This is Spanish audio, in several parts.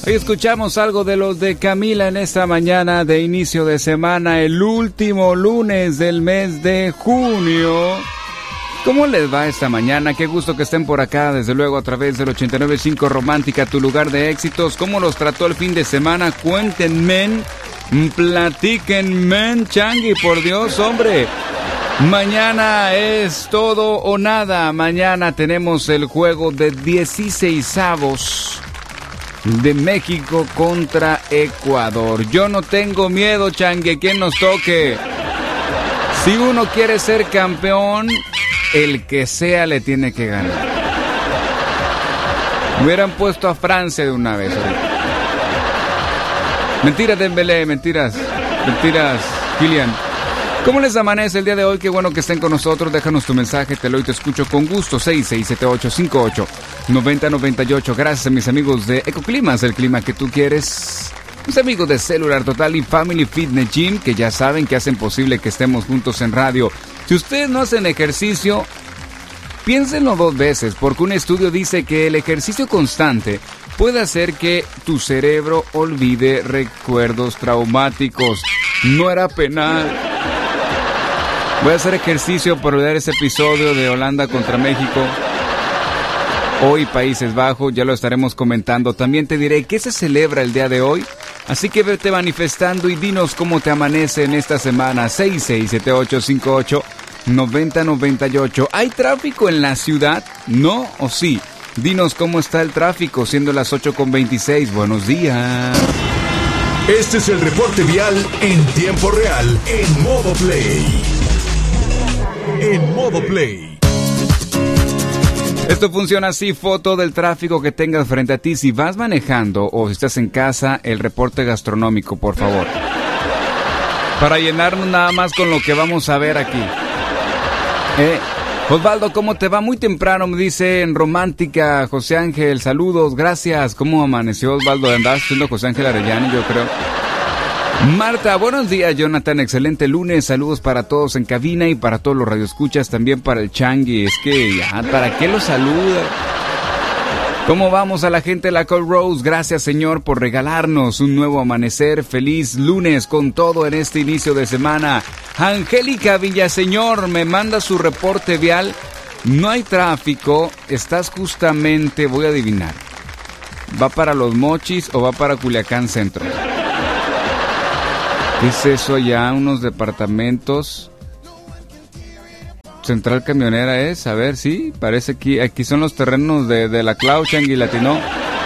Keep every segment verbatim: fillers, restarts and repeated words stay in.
Hoy escuchamos algo de los de Camila en esta mañana de inicio de semana, el último lunes del mes de junio. ¿Cómo les va esta mañana? Qué gusto que estén por acá, desde luego a través del ochenta y nueve punto cinco Romántica, tu lugar de éxitos. ¿Cómo los trató el fin de semana? Cuéntenme, platíquenme, Changi, por Dios, hombre. Mañana es todo o nada. Mañana tenemos el juego de dieciseisavos de México contra Ecuador. Yo no tengo miedo, Changue, quien nos toque. Si uno quiere ser campeón, el que sea le tiene que ganar. Hubieran puesto a Francia de una vez ahorita. Mentiras, Dembélé, mentiras. Mentiras, Kylian. ¿Cómo les amanece el día de hoy? Qué bueno que estén con nosotros. Déjanos tu mensaje, te lo y te escucho con gusto. seis seis siete ocho cinco ocho nueve cero nueve ocho. Gracias a mis amigos de Ecoclimas, el clima que tú quieres. Mis amigos de Cellular Total y Family Fitness Gym, que ya saben que hacen posible que estemos juntos en radio. Si ustedes no hacen ejercicio, piénsenlo dos veces, porque un estudio dice que el ejercicio constante puede hacer que tu cerebro olvide recuerdos traumáticos. No era penal. Voy a hacer ejercicio para olvidar ese episodio de Holanda contra México. Hoy Países Bajos, ya lo estaremos comentando. También te diré qué se celebra el día de hoy. Así que vete manifestando y dinos cómo te amanece en esta semana. seis seis siete ocho cinco ocho nueve cero nueve ocho. ¿Hay tráfico en la ciudad? ¿No o sí? Dinos cómo está el tráfico, siendo las ocho con veintiséis. Buenos días. Este es el reporte vial en tiempo real, en modo play. En modo play. Esto funciona así, foto del tráfico que tengas frente a ti. Si vas manejando o si estás en casa, el reporte gastronómico, por favor. Para llenarnos nada más con lo que vamos a ver aquí. Eh, Osvaldo, ¿cómo te va? Muy temprano, me dice en Romántica, José Ángel, saludos, gracias. ¿Cómo amaneció Osvaldo? Andabas siendo José Ángel Arellano, yo creo. Marta, buenos días, Jonathan, excelente lunes, saludos para todos en cabina y para todos los radioescuchas, también para el Changi. Es que ya, ¿para qué los saluda? ¿Cómo vamos a la gente de la Cold Rose? Gracias, señor, por regalarnos un nuevo amanecer. Feliz lunes con todo en este inicio de semana. Angélica Villaseñor me manda su reporte vial. No hay tráfico, estás justamente, voy a adivinar, ¿va para Los Mochis o va para Culiacán Centro? ¿Qué es eso allá? Unos departamentos. Central Camionera es, a ver, sí, parece que aquí son los terrenos de, de la Clau, Changi Latino.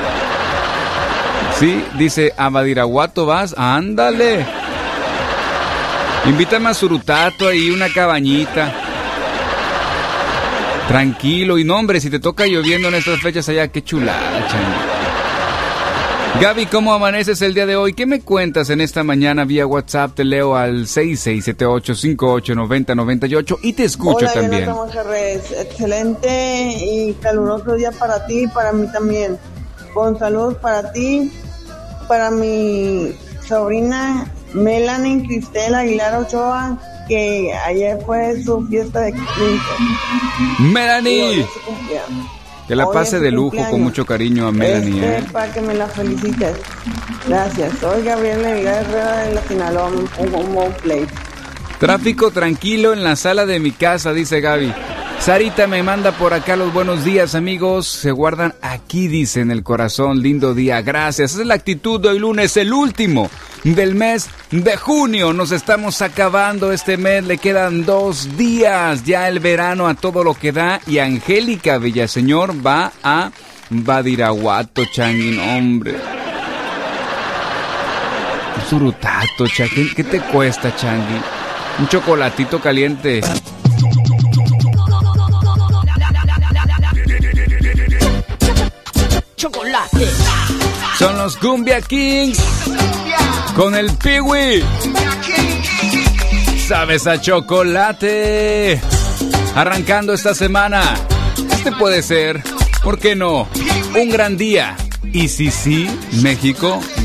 Sí, dice, a Badiraguato vas, ándale. Invítame a Surutato ahí, una cabañita. Tranquilo, y no, hombre, si te toca lloviendo en estas fechas allá, qué chulada, Changi. Gaby, ¿cómo amaneces el día de hoy? ¿Qué me cuentas en esta mañana vía WhatsApp? Te leo al seis seis siete ocho cinco ocho nueve cero nueve ocho y te escucho. Hola, también. Hola, Monterrez. Excelente y caluroso día para ti y para mí también. Con saludos para ti, para mi sobrina Melanie Cristel Aguilar Ochoa, que ayer fue su fiesta de quince. ¡Melanie! Que la pase de lujo, con mucho cariño a Melanie. Este, ¿eh? Para que me la felicites. Gracias. Soy Gabriel Aguilar Herrera de la Sinaloa, un Mode Play. Tráfico tranquilo en la sala de mi casa, dice Gaby. Sarita me manda por acá los buenos días, amigos. Se guardan aquí, dice, en el corazón. Lindo día, gracias. Esa es la actitud de hoy lunes, el último del mes de junio. Nos estamos acabando este mes, le quedan dos días. Ya el verano a todo lo que da. Y Angélica Villaseñor va a Badiraguato, Changuín, hombre. Un surutato, Changuín. ¿Qué te cuesta, Changuín? Un chocolatito caliente. Chocolate. Son los Cumbia Kings con el Piwi. Sabes a chocolate. Arrancando esta semana. Este puede ser, ¿por qué no? Un gran día. Y si sí, México